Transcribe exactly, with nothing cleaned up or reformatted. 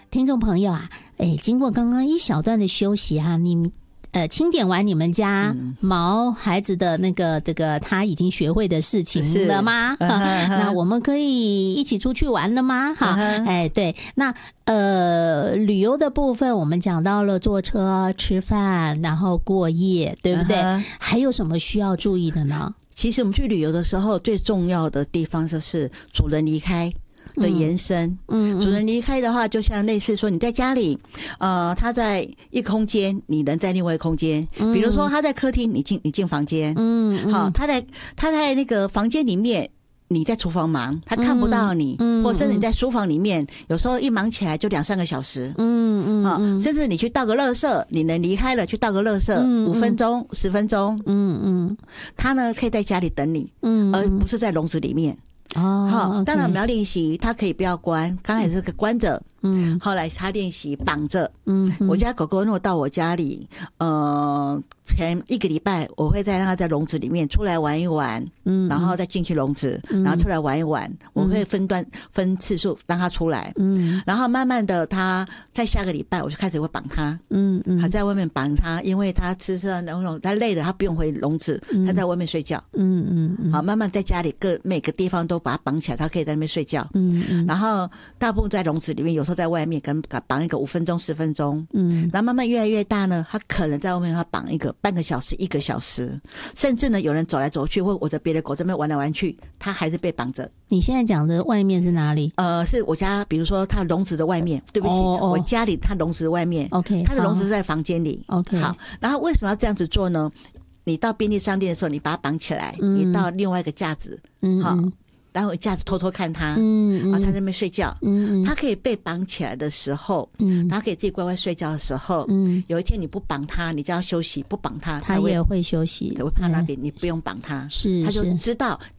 听众朋友啊，哎，经过刚刚一小段的休息啊，你呃清点完你们家毛孩子的那个这个他已经学会的事情了吗？嗯、那我们可以一起出去玩了吗？哈，哎，对，那呃旅游的部分我们讲到了坐车、吃饭，然后过夜，对不对？嗯、还有什么需要注意的呢？ 其实我们去旅游的时候，最重要的地方就是主人离开的延伸。嗯，主人离开的话，就像类似说你在家里，呃，他在一空间，你人在另外一空间。嗯、比如说他在客厅，你进你进房间。嗯，好，他在他在那个房间里面。你在厨房忙，他看不到你，嗯、或者甚至你在书房里面，有时候一忙起来就两三个小时，嗯嗯，啊、嗯，甚至你去倒个垃圾，你人离开了去倒个垃圾，嗯、五分钟、十分钟，嗯嗯，他呢可以在家里等你，嗯，而不是在笼子里面。哦，好，当然我们要练习，他可以不要关，刚开始是关着。嗯，后来他练习绑着。嗯，我家狗狗如果到我家里，呃，前一个礼拜我会再让它在笼子里面出来玩一玩，嗯，然后再进去笼子，嗯、然后出来玩一玩。嗯、我会分段分次数让它出来，嗯，然后慢慢的它在下个礼拜我就开始会绑它，嗯嗯，还在外面绑它，因为它吃吃那种它累了，它不用回笼子，它在外面睡觉，嗯嗯嗯，好，慢慢在家里各每个地方都把它绑起来，它可以在那边睡觉，嗯嗯，然后大部分在笼子里面，有时候在外面跟绑一个五分钟十分钟，嗯，然后慢慢越来越大呢，他可能在外面他绑一个半个小时一个小时，甚至呢有人走来走去或我的别的狗这边玩来玩去，他还是被绑着。 你现在讲的外面是哪里？ 呃，是我家，比如说他笼子的外面，对不起，哦哦我家里他笼子的外面 ，OK， 他的笼子是在房间里 ，OK， 好，然后为什么要这样子做呢？你到便利商店的时候，你把它绑起来，嗯、你到另外一个架子，嗯，好。然后架子偷偷看他，嗯，然后他在那边睡觉，嗯，他可以被绑起来的时候，嗯，他可以自己乖乖睡觉的时候，嗯，有一天你不绑他，你叫他休息，不绑他， 他也会休息， 他会趴那边，你不用绑他，是，他就知道。